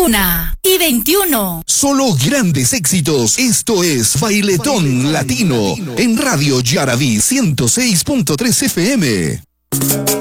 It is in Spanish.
1:21. Solo grandes éxitos. Esto es Bailetón Latino en Radio Yaraví 106.3 FM.